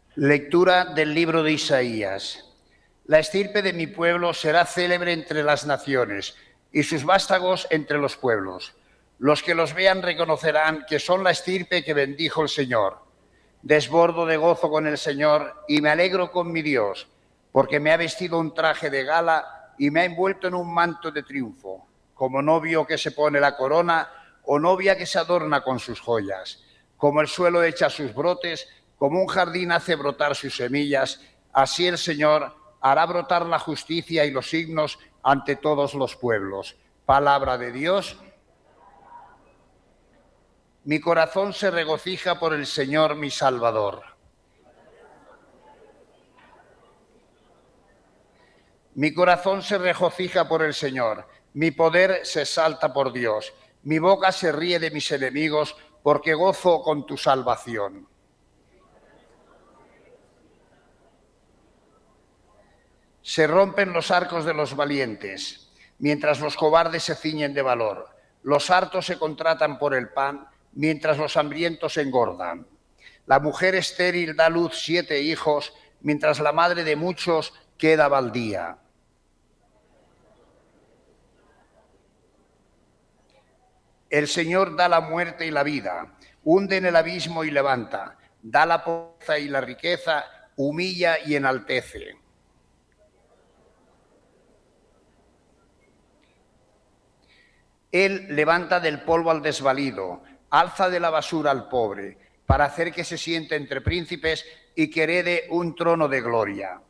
Lectura del libro de Isaías. La estirpe de mi pueblo será célebre entre las naciones y sus vástagos entre los pueblos. Los que los vean reconocerán que son la estirpe que bendijo el Señor. Desbordo de gozo con el Señor y me alegro con mi Dios, porque me ha vestido un traje de gala y me ha envuelto en un manto de triunfo, como novio que se pone la corona o novia que se adorna con sus joyas. Como el suelo echa sus brotes, como un jardín hace brotar sus semillas, así el Señor hará brotar la justicia y los signos ante todos los pueblos. Palabra de Dios. Mi corazón se regocija por el Señor mi Salvador. Mi corazón se regocija por el Señor, mi poder se exalta por Dios. Mi boca se ríe de mis enemigos, porque gozo con tu salvación. Se rompen los arcos de los valientes, mientras los cobardes se ciñen de valor. Los hartos se contratan por el pan, mientras los hambrientos engordan. La mujer estéril da a luz 7 hijos, mientras la madre de muchos queda baldía. El Señor da la muerte y la vida, hunde en el abismo y levanta, da la pobreza y la riqueza, humilla y enaltece. Él levanta del polvo al desvalido, alza de la basura al pobre, para hacer que se siente entre príncipes y que herede un trono de gloria.